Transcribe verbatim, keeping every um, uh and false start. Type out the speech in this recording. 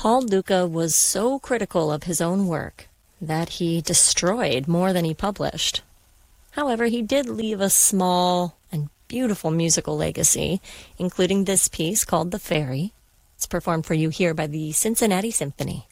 Paul Luca was so critical of his own work that he destroyed more than he published. However, he did leave a small and beautiful musical legacy, including this piece called The Fairy. It's performed for you here by the Cincinnati Symphony.